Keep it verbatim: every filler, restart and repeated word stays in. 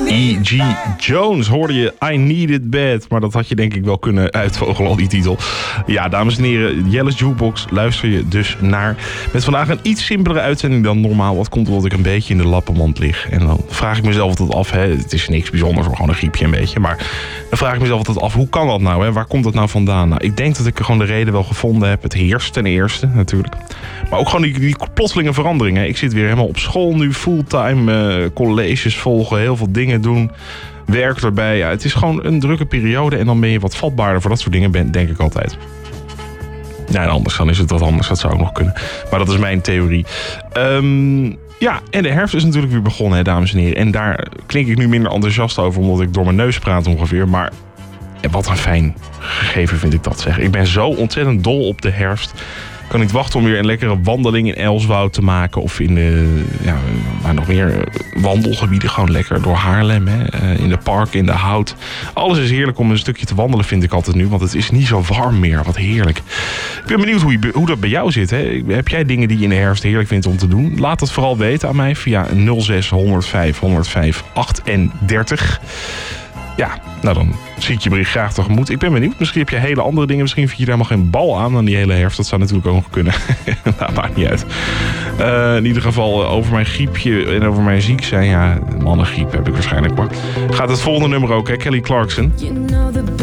E G. Jones hoorde je I Need It Bad. Maar dat had je denk ik wel kunnen uitvogelen, al die titel. Ja, dames en heren, Jelle's Jukebox luister je dus naar. Met vandaag een iets simpelere uitzending dan normaal. Wat komt omdat ik een beetje in de lappenmand lig. En dan vraag ik mezelf altijd af. Hè, het is niks bijzonders, gewoon een griepje een beetje. Maar dan vraag ik mezelf altijd af, hoe kan dat nou? Hè? Waar komt dat nou vandaan? Nou, ik denk dat ik gewoon de reden wel gevonden heb. Het heerst ten eerste, natuurlijk. Maar ook gewoon die, die plotselinge veranderingen. Ik zit weer helemaal op school nu, fulltime, uh, colleges volgen, heel veel dingen doen. Werk erbij. Ja, het is gewoon een drukke periode en dan ben je wat vatbaarder voor dat soort dingen, ben, denk ik altijd. Ja, en anders dan is het wat anders. Dat zou ook nog kunnen. Maar dat is mijn theorie. Um, ja, en de herfst is natuurlijk weer begonnen, hè, dames en heren. En daar klink ik nu minder enthousiast over, omdat ik door mijn neus praat ongeveer. Maar wat een fijn gegeven vind ik dat, zeg. Ik ben zo ontzettend dol op de herfst. Ik kan niet wachten om weer een lekkere wandeling in Elswoud te maken. Of in de, ja, maar nog meer wandelgebieden. Gewoon lekker door Haarlem. Hè. In de park, in de Hout. Alles is heerlijk om een stukje te wandelen, vind ik altijd nu. Want het is niet zo warm meer. Wat heerlijk. Ik ben benieuwd hoe, je, hoe dat bij jou zit. Hè. Heb jij dingen die je in de herfst heerlijk vindt om te doen? Laat het vooral weten aan mij via nul zes honderdvijf honderdvijf achtendertig. Ja, nou dan zie ik je bericht graag tegemoet. Ik ben benieuwd. Misschien heb je hele andere dingen. Misschien vind je daar helemaal geen bal aan aan die hele herfst. Dat zou natuurlijk ook nog kunnen. Nou, maakt niet uit. Uh, in ieder geval uh, over mijn griepje en over mijn ziek zijn. Ja, mannengriep heb ik waarschijnlijk. Maar gaat het volgende nummer ook, hè? Kelly Clarkson.